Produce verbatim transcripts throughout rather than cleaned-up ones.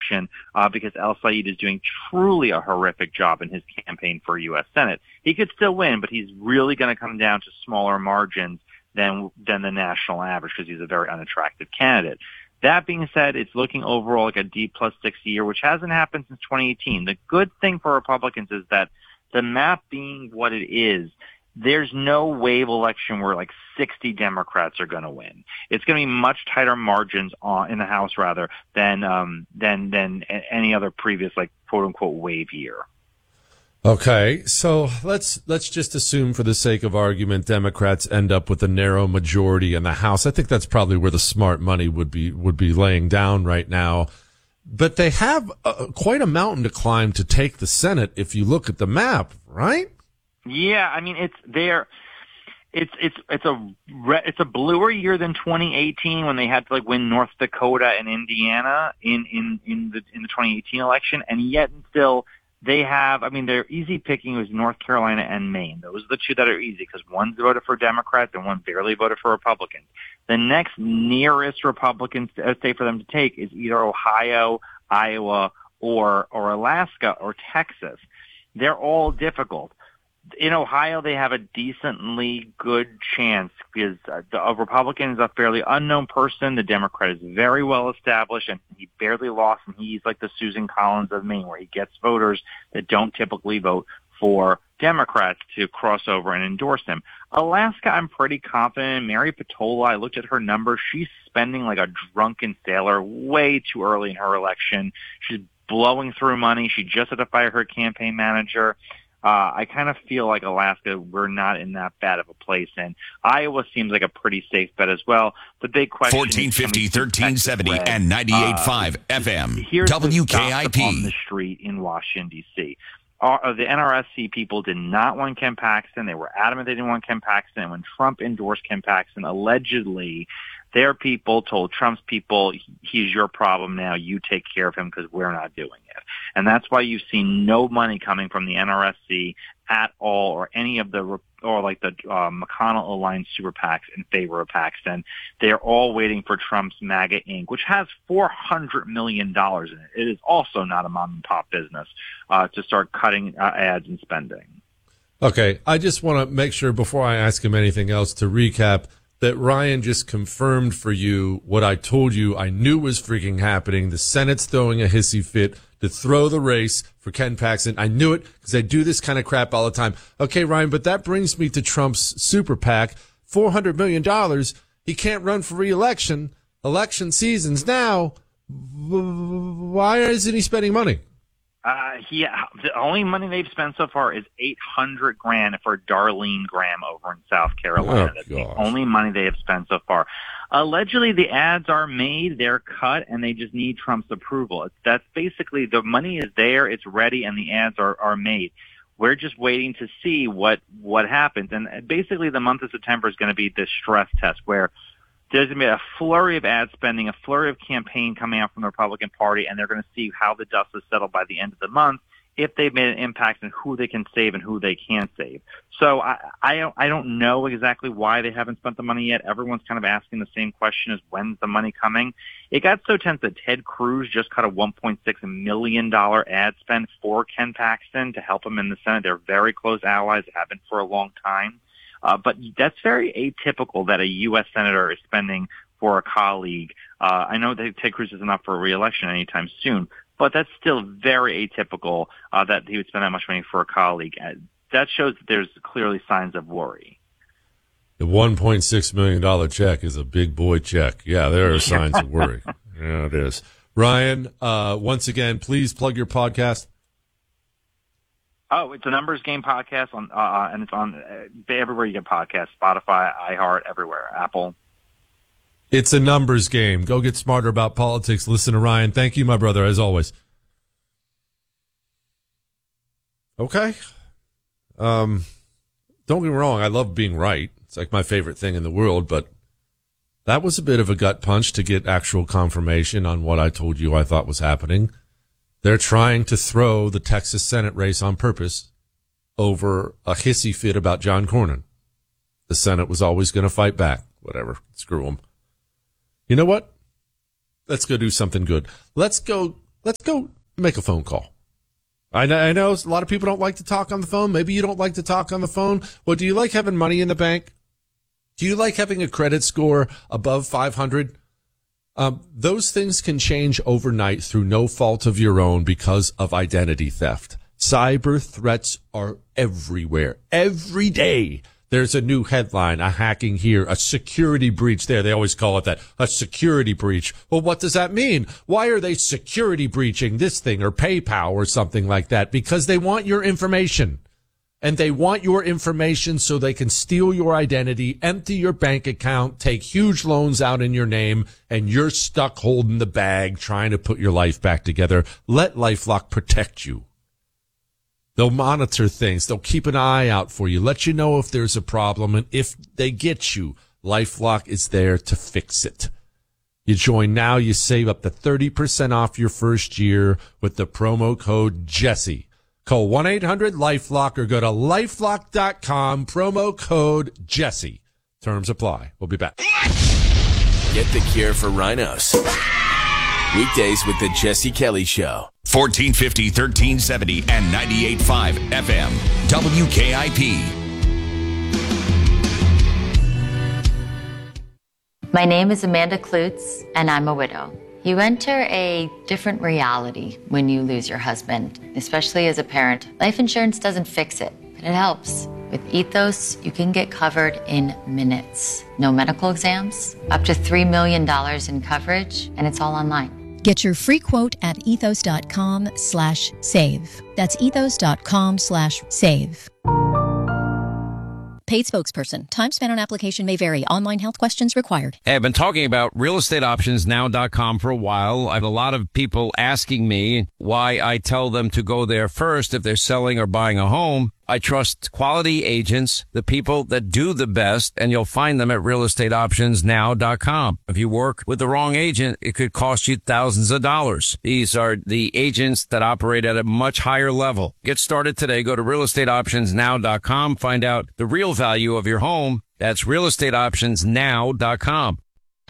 election uh, because El Said is doing truly a horrific job in his campaign for U S Senate. He could still win, but he's really going to come down to smaller margins than than the national average because he's a very unattractive candidate. That being said, it's looking overall like a D plus six year, which hasn't happened since twenty eighteen. The good thing for Republicans is that the map being what it is, there's no wave election where like sixty Democrats are going to win. It's going to be much tighter margins on, in the House rather than um, than than any other previous like quote unquote wave year. Okay, so let's let's just assume for the sake of argument Democrats end up with a narrow majority in the House. I think that's probably where the smart money would be would be laying down right now. But they have uh, quite a mountain to climb to take the Senate if you look at the map, right? Yeah, I mean it's there. It's it's it's a it's a bluer year than twenty eighteen when they had to like win North Dakota and Indiana in in in the in the twenty eighteen election, and yet still. They have, I mean, their easy picking was North Carolina and Maine. Those are the two that are easy because one voted for Democrats and one barely voted for Republicans. The next nearest Republican state for them to take is either Ohio, Iowa, or or Alaska or Texas. They're all difficult. In Ohio, they have a decently good chance because the a Republican is a fairly unknown person. The Democrat is very well established, and he barely lost, and he's like the Susan Collins of Maine, where he gets voters that don't typically vote for Democrats to cross over and endorse him. Alaska, I'm pretty confident. Mary Patola, I looked at her numbers. She's spending like a drunken sailor way too early in her election. She's blowing through money. She just had to fire her campaign manager. Uh, I kind of feel like Alaska, we're not in that bad of a place. And Iowa seems like a pretty safe bet as well. The big question fourteen fifty, thirteen seventy, and ninety-eight point five uh, F M. Here's W K I P. On the street in Washington, D C. Uh, the N R S C people did not want Ken Paxton. They were adamant they didn't want Ken Paxton. And when Trump endorsed Ken Paxton, allegedly, their people told Trump's people, he's your problem now. You take care of him because we're not doing it. And that's why you've seen no money coming from the N R S C at all or any of the or like the uh, McConnell aligned super PACs in favor of Paxton. They're all waiting for Trump's MAGA Incorporated, which has four hundred million dollars in it. It is also not a mom and pop business uh, to start cutting uh, ads and spending. Okay, I just want to make sure before I ask him anything else to recap that Ryan just confirmed for you what I told you I knew was freaking happening. The Senate's throwing a hissy fit to throw the race for Ken Paxton. I knew it because I do this kind of crap all the time. Okay, Ryan, but that brings me to Trump's super PAC, four hundred million dollars. He can't run for re-election. Election season's now. Why isn't he spending money? Uh, yeah, the only money they've spent so far is eight hundred grand for Darlene Graham over in South Carolina. Oh, That's gosh. the only money they have spent so far. Allegedly, the ads are made, they're cut, and they just need Trump's approval. It's, that's basically the money is there, it's ready, and the ads are, are made. We're just waiting to see what, what happens. And basically, the month of September is going to be this stress test where there's going to be a flurry of ad spending, a flurry of campaign coming out from the Republican Party, and they're going to see how the dust is settled by the end of the month, if they've made an impact on who they can save and who they can't save. So I, I, don't, I don't know exactly why they haven't spent the money yet. Everyone's kind of asking the same question as when's the money coming? It got so tense that Ted Cruz just cut a one point six million dollars ad spend for Ken Paxton to help him in the Senate. They're very close allies, have been for a long time. Uh, but that's very atypical that a U S senator is spending for a colleague. Uh, I know that Ted Cruz isn't up for re-election anytime soon, but that's still very atypical uh, that he would spend that much money for a colleague. Uh, that shows that there's clearly signs of worry. The one point six million dollars check is a big boy check. Yeah, there are signs of worry. Yeah, it is. Ryan, uh, once again, please plug your podcast. Oh, it's a Numbers Game podcast, on, uh, and it's on uh, everywhere you get podcasts, Spotify, iHeart, everywhere, Apple. It's a numbers game. Go get smarter about politics. Listen to Ryan. Thank you, my brother, as always. Okay. Um, don't get me wrong. I love being right. It's like my favorite thing in the world, but that was a bit of a gut punch to get actual confirmation on what I told you I thought was happening. They're trying to throw the Texas Senate race on purpose over a hissy fit about John Cornyn. The Senate was always going to fight back. Whatever. Screw them. You know what? Let's go do something good. Let's go let's go make a phone call. I know, I know a lot of people don't like to talk on the phone. Maybe you don't like to talk on the phone. Well, do you like having money in the bank? Do you like having a credit score above five hundred? Um, those things can change overnight through no fault of your own because of identity theft. Cyber threats are everywhere. Every day there's a new headline, a hacking here, a security breach there. They always call it that, a security breach. Well, what does that mean? Why are they security breaching this thing or PayPal or something like that? Because they want your information. And they want your information so they can steal your identity, empty your bank account, take huge loans out in your name, and you're stuck holding the bag trying to put your life back together. Let LifeLock protect you. They'll monitor things. They'll keep an eye out for you, let you know if there's a problem. And if they get you, LifeLock is there to fix it. You join now, you save up to thirty percent off your first year with the promo code Jesse. Call one eight hundred LifeLock or go to lifelock dot com, promo code Jesse. Terms apply. We'll be back. Get the cure for rhinos. Weekdays with the Jesse Kelly Show. fourteen fifty, thirteen seventy, and ninety-eight point five F M. W K I P. My name is Amanda Klutz, and I'm a widow. You enter a different reality when you lose your husband, especially as a parent. Life insurance doesn't fix it, but it helps. With Ethos, you can get covered in minutes. No medical exams, up to three million dollars in coverage, and it's all online. Get your free quote at ethos.com slash save. That's ethos.com slash save. Paid spokesperson. Time spent on application may vary. Online health questions required. Hey, I've been talking about real estate options now dot com for a while. I have a lot of people asking me why I tell them to go there first if they're selling or buying a home. I trust quality agents, the people that do the best, and you'll find them at real estate options now dot com. If you work with the wrong agent, it could cost you thousands of dollars. These are the agents that operate at a much higher level. Get started today. Go to real estate options now dot com. Find out the real value of your home. That's real estate options now dot com.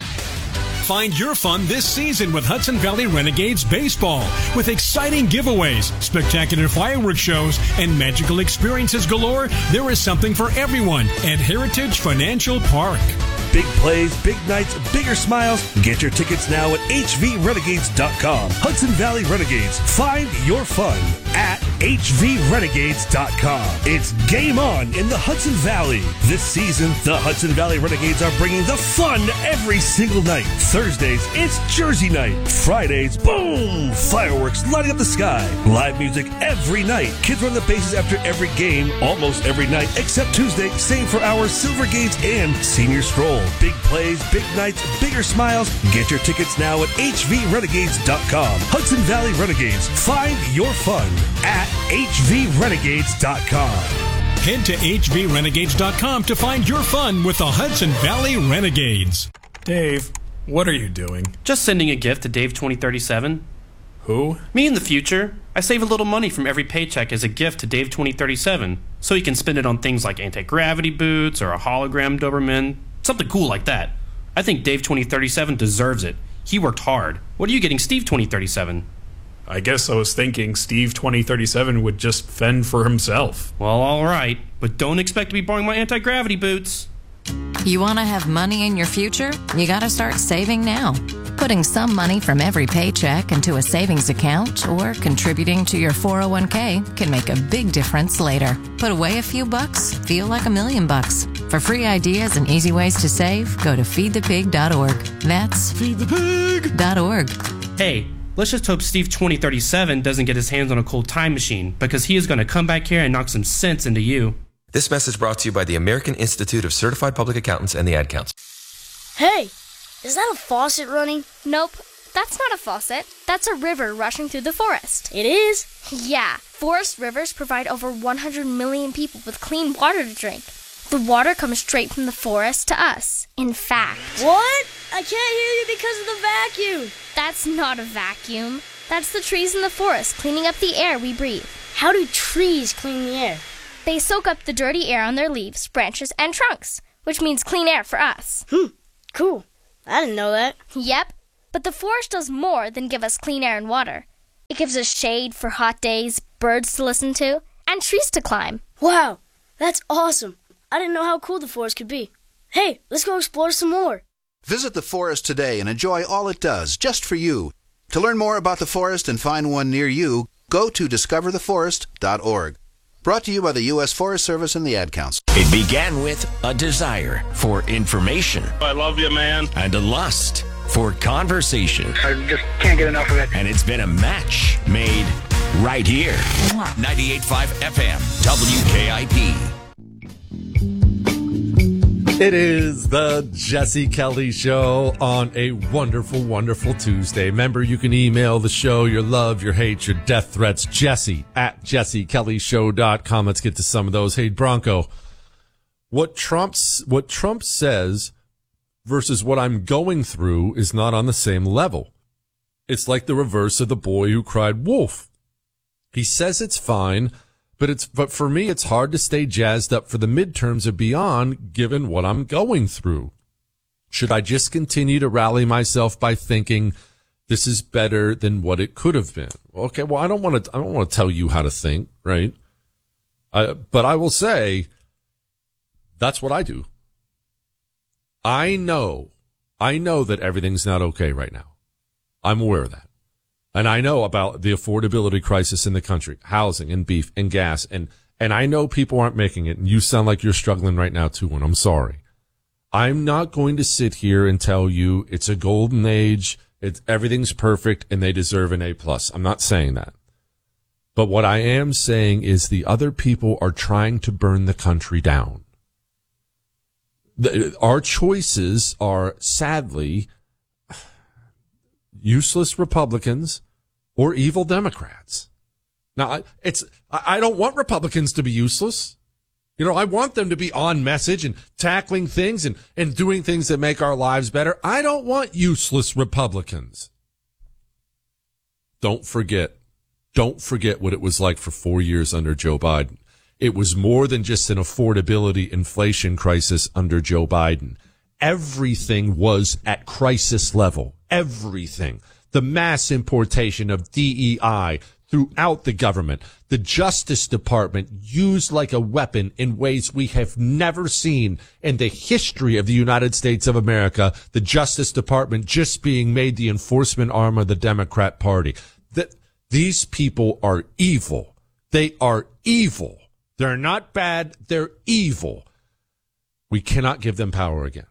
Find your fun this season with Hudson Valley Renegades Baseball. With exciting giveaways, spectacular fireworks shows, and magical experiences galore, there is something for everyone at Heritage Financial Park. Big plays, big nights, bigger smiles. Get your tickets now at H V renegades dot com. Hudson Valley Renegades. Find your fun at H V renegades dot com. It's game on in the Hudson Valley. This season, the Hudson Valley Renegades are bringing the fun every single night. Thursdays, it's Jersey night. Fridays, boom! Fireworks lighting up the sky. Live music every night. Kids run the bases after every game, almost every night, except Tuesday. Same for our Silver Gates and Senior Stroll. Big plays, big nights, bigger smiles. Get your tickets now at H V renegades dot com. Hudson Valley Renegades. Find your fun at H V renegades dot com. Head to H V renegades dot com to find your fun with the Hudson Valley Renegades. Dave, what are you doing? Just sending a gift to Dave twenty thirty-seven. Who? Me in the future. I save a little money from every paycheck as a gift to Dave twenty thirty-seven, so he can spend it on things like anti-gravity boots or a hologram Doberman, something cool like that. I think Dave twenty thirty-seven deserves it. He worked hard. What are you getting Steve twenty thirty-seven? I guess I was thinking Steve twenty thirty-seven would just fend for himself. Well, all right, but don't expect to be borrowing my anti-gravity boots. You want to have money in your future? You got to start saving now. Putting some money from every paycheck into a savings account or contributing to your four oh one k can make a big difference later. Put away a few bucks, feel like a million bucks. For free ideas and easy ways to save, go to feed the pig dot org. That's feed the pig dot org. Hey, let's just hope Steve twenty thirty-seven doesn't get his hands on a cold time machine, because he is going to come back here and knock some sense into you. This message brought to you by the American Institute of Certified Public Accountants and the Ad Council. Hey, is that a faucet running? Nope, that's not a faucet. That's a river rushing through the forest. It is? Yeah, forest rivers provide over one hundred million people with clean water to drink. The water comes straight from the forest to us. In fact... What? I can't hear you because of the vacuum. That's not a vacuum. That's the trees in the forest cleaning up the air we breathe. How do trees clean the air? They soak up the dirty air on their leaves, branches, and trunks, which means clean air for us. Hmm, cool. I didn't know that. Yep, but the forest does more than give us clean air and water. It gives us shade for hot days, birds to listen to, and trees to climb. Wow, that's awesome. I didn't know how cool the forest could be. Hey, let's go explore some more. Visit the forest today and enjoy all it does, just for you. To learn more about the forest and find one near you, go to discover the forest dot org. Brought to you by the U S Forest Service and the Ad Council. It began with a desire for information. I love you, man. And a lust for conversation. I just can't get enough of it. And it's been a match made right here. ninety-eight point five F M, W K I P. It is the Jesse Kelly Show on a wonderful, wonderful Tuesday. Remember, you can email the show your love, your hate, your death threats, Jesse at jesse kelly show dot com. Let's get to some of those. Hey, Bronco, what Trump's, what Trump says versus what I'm going through is not on the same level. It's like the reverse of the boy who cried wolf. He says it's fine. But it's, but for me, it's hard to stay jazzed up for the midterms or beyond, given what I'm going through. Should I just continue to rally myself by thinking this is better than what it could have been? Okay, well, I don't want to, I don't want to tell you how to think, right? I, but I will say that's what I do. I know, I know that everything's not okay right now. I'm aware of that. And I know about the affordability crisis in the country, housing and beef and gas. And, and I know people aren't making it. And you sound like you're struggling right now too. And I'm sorry. I'm not going to sit here and tell you it's a golden age. It's everything's perfect and they deserve an A plus. I'm not saying that. But what I am saying is the other people are trying to burn the country down. The, our choices are sadly useless Republicans or evil Democrats. Now, it's, I don't want Republicans to be useless. You know, I want them to be on message and tackling things and, and doing things that make our lives better. I don't want useless Republicans. Don't forget, don't forget what it was like for four years under Joe Biden. It was more than just an affordability inflation crisis under Joe Biden. Everything was at crisis level. Everything. The mass importation of D E I throughout the government. The Justice Department used like a weapon in ways we have never seen in the history of the United States of America. The Justice Department just being made the enforcement arm of the Democrat Party. That these people are evil. They are evil. They're not bad. They're evil. We cannot give them power again.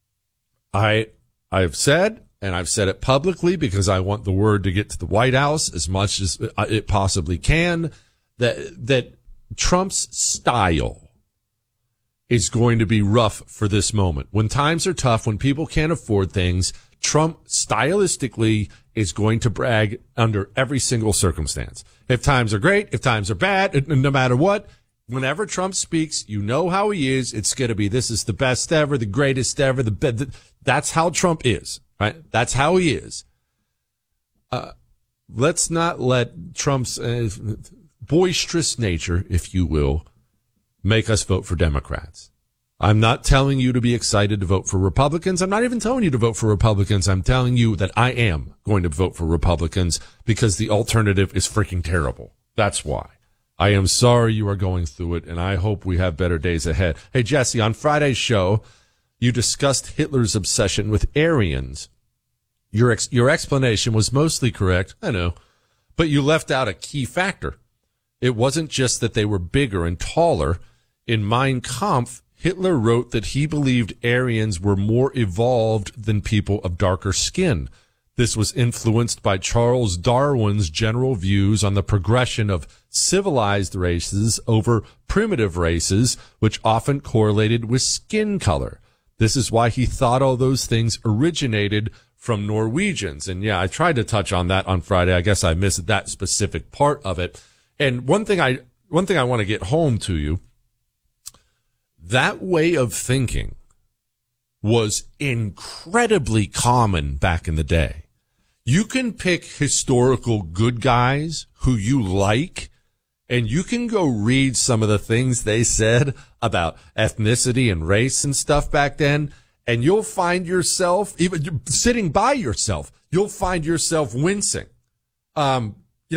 I, I've said, and I've said it publicly because I want the word to get to the White House as much as it possibly can, that, that Trump's style is going to be rough for this moment. When times are tough, when people can't afford things, Trump stylistically is going to brag under every single circumstance. If times are great, if times are bad, no matter what, whenever Trump speaks, you know how he is. It's going to be, this is the best ever, the greatest ever, the best. That's how Trump is, right? That's how he is. Uh, let's not let Trump's uh, boisterous nature, if you will, make us vote for Democrats. I'm not telling you to be excited to vote for Republicans. I'm not even telling you to vote for Republicans. I'm telling you that I am going to vote for Republicans because the alternative is freaking terrible. That's why. I am sorry you are going through it, and I hope we have better days ahead. Hey, Jesse, on Friday's show, you discussed Hitler's obsession with Aryans. Your ex- your explanation was mostly correct, I know, but you left out a key factor. It wasn't just that they were bigger and taller. In Mein Kampf, Hitler wrote that he believed Aryans were more evolved than people of darker skin. This was influenced by Charles Darwin's general views on the progression of civilized races over primitive races, which often correlated with skin color. This is why he thought all those things originated from Norwegians. And yeah, I tried to touch on that on Friday. I guess I missed that specific part of it. And one thing I, one thing I want to get home to you, that way of thinking was incredibly common back in the day. You can pick historical good guys who you like, and you can go read some of the things they said about ethnicity and race and stuff back then, and you'll find yourself, even sitting by yourself, you'll find yourself wincing. Um,